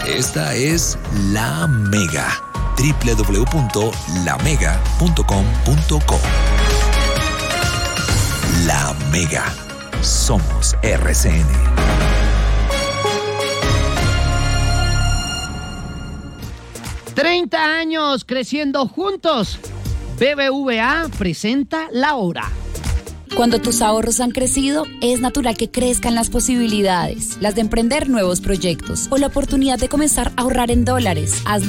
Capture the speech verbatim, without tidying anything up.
Esta es La Mega. doble u doble u doble u punto la mega punto com punto co. La Mega. Somos R C N. treinta años creciendo juntos. B B V A presenta La Hora. Cuando tus ahorros han crecido, es natural que crezcan las posibilidades, las de emprender nuevos proyectos o la oportunidad de comenzar a ahorrar en dólares. Hazlo